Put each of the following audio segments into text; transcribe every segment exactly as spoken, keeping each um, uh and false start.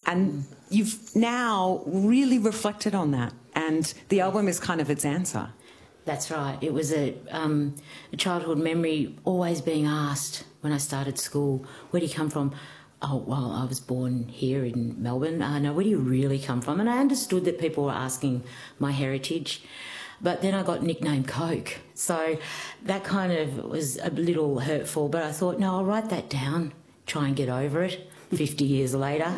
And you've now really reflected on that, and the album is kind of its answer. That's right. It was a, um, a childhood memory, always being asked when I started school, where do you come from? Oh, well, I was born here in Melbourne. Uh, no, where do you really come from? And I understood that people were asking my heritage. But then I got nicknamed Coke. So that kind of was a little hurtful. But I thought, no, I'll write that down, try and get over it fifty years later.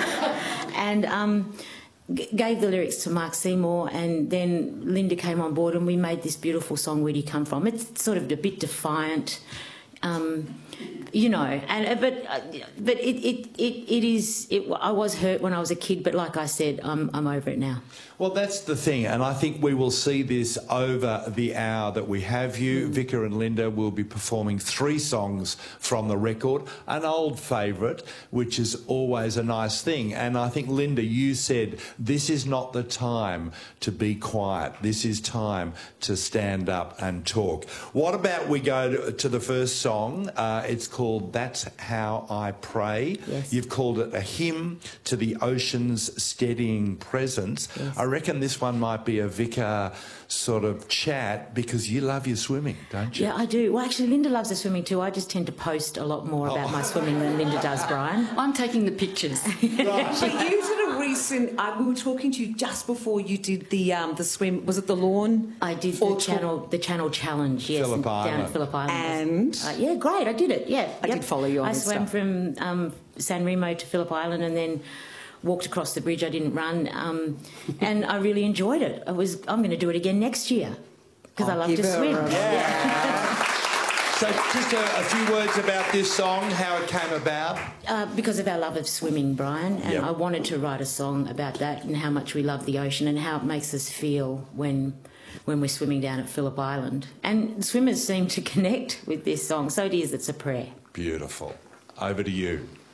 and um, g- gave the lyrics to Mark Seymour, and then Linda came on board and we made this beautiful song, Where Do You Come From? It's sort of a bit defiant. Um, you know, and but uh, but it it, it, it is. It, I was hurt when I was a kid, but like I said, I'm I'm over it now. Well, that's the thing, and I think we will see this over the hour that we have you. Mm. Vicar and Linda will be performing three songs from the record, an old favourite, which is always a nice thing. And I think, Linda, you said this is not the time to be quiet. This is time to stand up and talk. What about we go to, to the first song? Uh, it's called That's How I Pray. Yes. You've called it a hymn to the ocean's steadying presence. Yes. I reckon this one might be a vicar sort of chat because you love your swimming, don't you? Yeah, I do. Well, actually, Linda loves the swimming too. I just tend to post a lot more about oh. my swimming than Linda does, Brian. I'm taking the pictures. But you did a recent... Uh, we were talking to you just before you did the um, the swim... Was it the lawn? I did the channel the channel challenge, yes. Phillip Down Island. at Phillip Island. And? Uh, yeah, great. I did it, yeah. I yep. did follow you on I this swam stuff. from um, San Remo to Phillip Island and then walked across the bridge. I didn't run, um, and I really enjoyed it. I was. I'm going to do it again next year because I love to swim. Yeah. yeah. So just a, a few words about this song, how it came about. Uh, because of our love of swimming, Brian, and yep. I wanted to write a song about that and how much we love the ocean and how it makes us feel when when we're swimming down at Phillip Island. And swimmers seem to connect with this song, so it is. It's a prayer. Beautiful. Over to you.